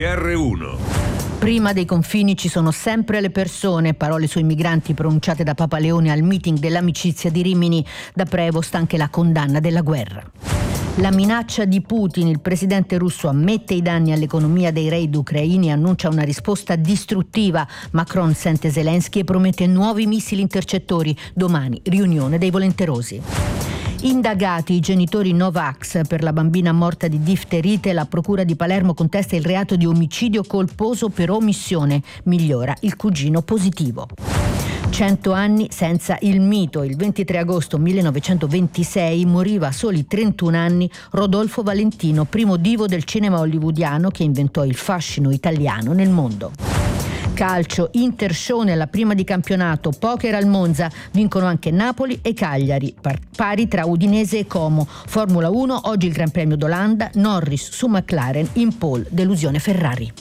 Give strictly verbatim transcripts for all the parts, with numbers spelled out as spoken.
erre uno. Prima dei confini ci sono sempre le persone, parole sui migranti pronunciate da Papa Leone al meeting dell'amicizia di Rimini. Da Prevost anche la condanna della guerra. La minaccia di Putin, il presidente russo ammette i danni all'economia dei raid ucraini e annuncia una risposta distruttiva. Macron sente Zelensky e promette nuovi missili intercettori. Domani riunione dei volenterosi. Indagati i genitori Novax per la bambina morta di difterite, la procura di Palermo contesta il reato di omicidio colposo per omissione. Migliora il cugino positivo. Cento anni senza il mito. Il ventitré agosto millenovecentoventisei moriva a soli trentuno anni Rodolfo Valentino, primo divo del cinema hollywoodiano che inventò il fascino italiano nel mondo. Calcio, Inter-Scione alla prima di campionato, poker al Monza, vincono anche Napoli e Cagliari, par- pari tra Udinese e Como. Formula uno, oggi il Gran Premio d'Olanda, Norris su McLaren, in pole, delusione Ferrari.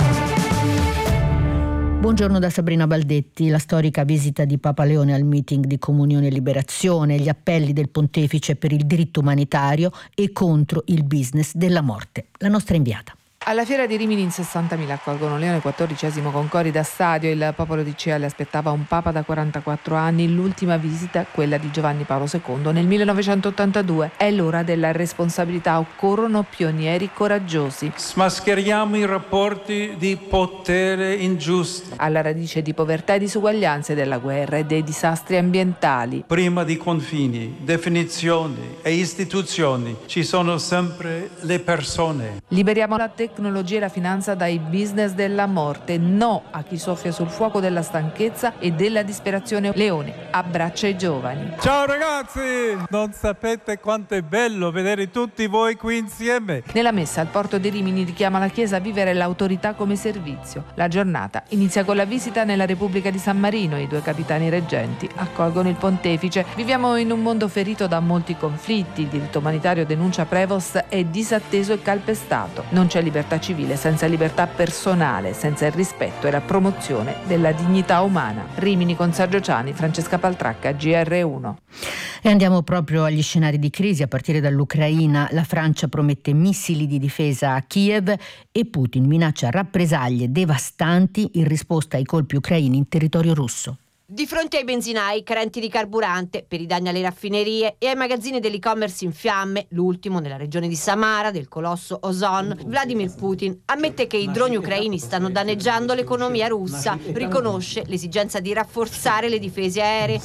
Buongiorno da Sabrina Baldetti. La storica visita di Papa Leone al meeting di Comunione e Liberazione, gli appelli del pontefice per il diritto umanitario e contro il business della morte. La nostra inviata. Alla fiera di Rimini in sessantamila accolgono Leone quattordicesimo con cori da stadio. Il popolo di Cea le aspettava un papa da quarantaquattro anni, l'ultima visita, quella di Giovanni Paolo secondo nel millenovecentottantadue. È l'ora della responsabilità, occorrono pionieri coraggiosi. Smascheriamo i rapporti di potere ingiusti. Alla radice di povertà e disuguaglianze della guerra e dei disastri ambientali. Prima di confini, definizioni e istituzioni ci sono sempre le persone. Liberiamo la tecnologia tecnologia e la finanza dai business della morte, no a chi soffia sul fuoco della stanchezza e della disperazione. Leone abbraccia i giovani. Ciao ragazzi, non sapete quanto è bello vedere tutti voi qui insieme. Nella messa al porto di Rimini richiama la Chiesa a vivere l'autorità come servizio. La giornata inizia con la visita nella Repubblica di San Marino. I due capitani reggenti accolgono il pontefice. Viviamo in un mondo ferito da molti conflitti. Il diritto umanitario, denuncia Prevost, è disatteso e calpestato. Non c'è libertà civile senza libertà personale, senza il rispetto e la promozione della dignità umana. Rimini con Sergio Ciani, Francesca Paltracca, G R uno. E andiamo proprio agli scenari di crisi a partire dall'Ucraina. La Francia promette missili di difesa a Kiev e Putin minaccia rappresaglie devastanti in risposta ai colpi ucraini in territorio russo. Di fronte ai benzinai carenti di carburante per i danni alle raffinerie e ai magazzini dell'e-commerce in fiamme, l'ultimo nella regione di Samara del colosso Ozon, Vladimir Putin ammette che i droni ucraini stanno danneggiando l'economia russa, riconosce l'esigenza di rafforzare le difese aeree,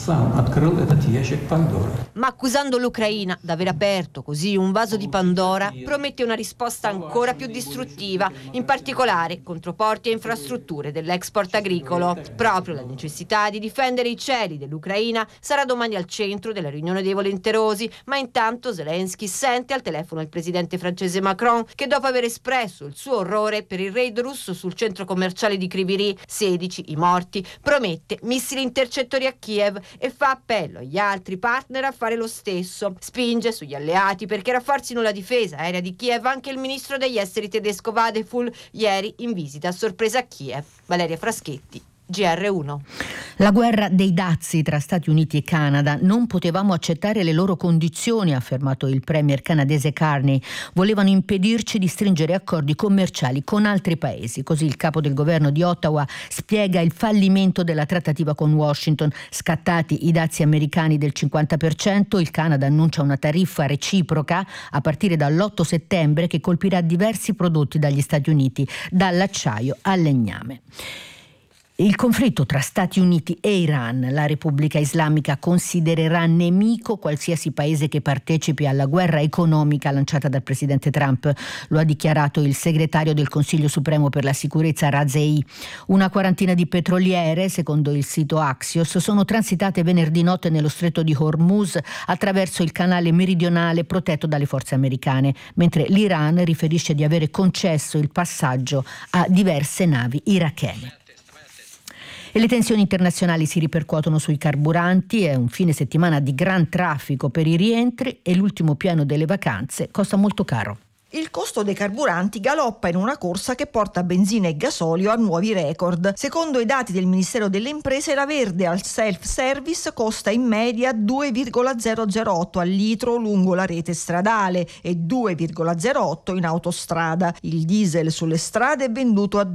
ma accusando l'Ucraina d'aver aperto così un vaso di Pandora, promette una risposta ancora più distruttiva, in particolare contro porti e infrastrutture dell'export agricolo. Proprio la necessità di difendere Difendere i cieli dell'Ucraina sarà domani al centro della riunione dei volenterosi, ma intanto Zelensky sente al telefono il presidente francese Macron, che dopo aver espresso il suo orrore per il raid russo sul centro commerciale di Kryvyi, sedici i morti, promette missili intercettori a Kiev e fa appello agli altri partner a fare lo stesso. Spinge sugli alleati perché rafforzino la difesa aerea di Kiev anche il ministro degli esteri tedesco Vadeful, ieri in visita a sorpresa a Kiev. Valeria Fraschetti, G R uno. La guerra dei dazi tra Stati Uniti e Canada. Non potevamo accettare le loro condizioni, ha affermato il premier canadese Carney. Volevano impedirci di stringere accordi commerciali con altri paesi. Così il capo del governo di Ottawa spiega il fallimento della trattativa con Washington. Scattati i dazi americani del cinquanta per cento, il Canada annuncia una tariffa reciproca a partire dall'otto settembre che colpirà diversi prodotti dagli Stati Uniti, dall'acciaio al legname. Il conflitto tra Stati Uniti e Iran. La Repubblica Islamica considererà nemico qualsiasi paese che partecipi alla guerra economica lanciata dal presidente Trump. Lo ha dichiarato il segretario del Consiglio Supremo per la Sicurezza Razei. Una quarantina di petroliere, secondo il sito Axios, sono transitate venerdì notte nello stretto di Hormuz attraverso il canale meridionale protetto dalle forze americane, mentre l'Iran riferisce di avere concesso il passaggio a diverse navi irachene. E le tensioni internazionali si ripercuotono sui carburanti, è un fine settimana di gran traffico per i rientri e l'ultimo piano delle vacanze costa molto caro. Il costo dei carburanti galoppa in una corsa che porta benzina e gasolio a nuovi record. Secondo i dati del Ministero delle Imprese, la Verde al self-service costa in media due virgola zero zero otto al litro lungo la rete stradale e due virgola zero otto in autostrada. Il diesel sulle strade è venduto a